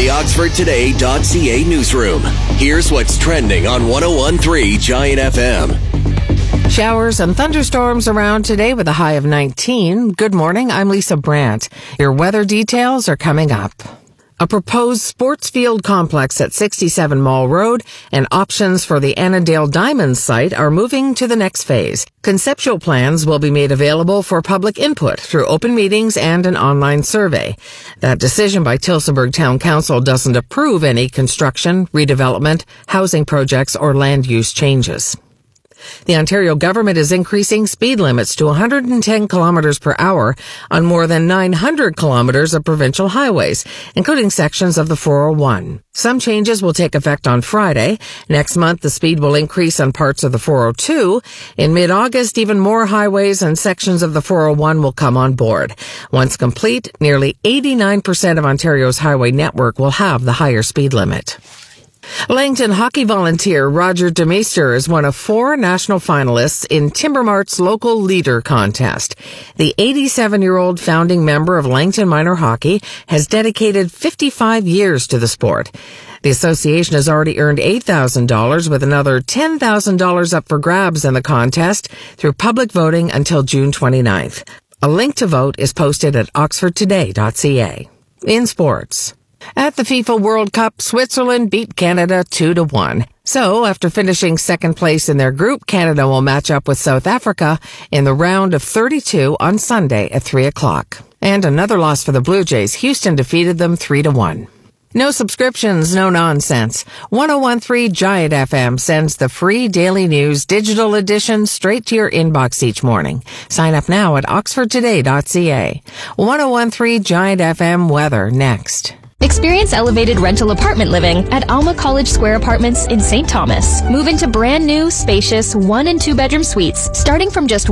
the OxfordToday.ca newsroom. Here's what's trending on 101.3 Giant FM. Showers and thunderstorms around today with a high of 19. Good morning, I'm Lisa Brandt. Your weather details are coming up. A proposed sports field complex at 67 Mall Road and options for the Annandale Diamonds site are moving to the next phase. Conceptual plans will be made available for public input through open meetings and an online survey. That decision by Tillsonburg Town Council doesn't approve any construction, redevelopment, housing projects, or land use changes. The Ontario government is increasing speed limits to 110 kilometers per hour on more than 900 kilometers of provincial highways, including sections of the 401. Some changes will take effect on Friday. Next month, the speed will increase on parts of the 402. In mid-August, even more highways and sections of the 401 will come on board. Once complete, nearly 89% of Ontario's highway network will have the higher speed limit. Langton hockey volunteer Roger DeMeester is one of 4 national finalists in Timbermart's local leader contest. The 87-year-old founding member of Langton Minor Hockey has dedicated 55 years to the sport. The association has already earned $8,000 with another $10,000 up for grabs in the contest through public voting until June 29th. A link to vote is posted at oxfordtoday.ca. In sports. At the FIFA World Cup, Switzerland beat Canada 2-1. So, after finishing second place in their group, Canada will match up with South Africa in the round of 32 on Sunday at 3 o'clock. And another loss for the Blue Jays. Houston defeated them 3-1. No subscriptions, no nonsense. 101.3 Giant FM sends the free daily news digital edition straight to your inbox each morning. Sign up now at oxfordtoday.ca. 101.3 Giant FM weather next. Experience elevated rental apartment living at Alma College Square Apartments in St. Thomas. Move into brand new, spacious 1- and 2-bedroom suites starting from just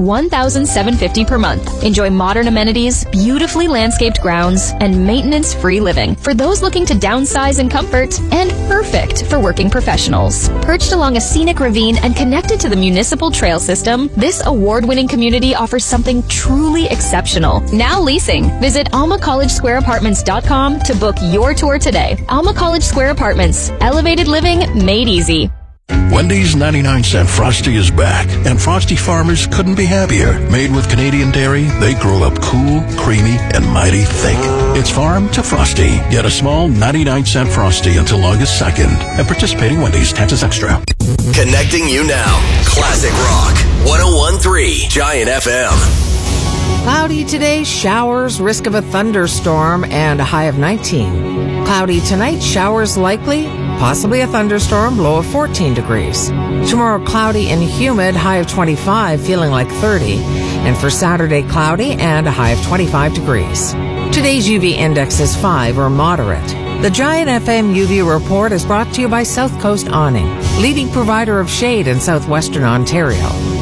$1,750 per month. Enjoy modern amenities, beautifully landscaped grounds, and maintenance-free living for those looking to downsize in comfort, and perfect for working professionals. Perched along a scenic ravine and connected to the municipal trail system, this award-winning community offers something truly exceptional. Now leasing. Visit almacollegesquareapartments.com to book your tour today. Alma College Square Apartments. Elevated living made easy. Wendy's 99-cent Frosty is back, and Frosty farmers couldn't be happier. Made with Canadian dairy, they grow up cool, creamy, and mighty thick. It's farm to Frosty. Get a small 99-cent Frosty until August 2nd. At participating Wendy's, taxes extra. Connecting you now. Classic Rock. 101.3 Giant FM. Cloudy today, showers, risk of a thunderstorm, and a high of 19. Cloudy tonight, showers likely, possibly a thunderstorm, low of 14 degrees. Tomorrow, cloudy and humid, high of 25, feeling like 30. And for Saturday, cloudy and a high of 25 degrees. Today's UV index is 5 or moderate. The Giant FM UV report is brought to you by South Coast Awning, leading provider of shade in southwestern Ontario.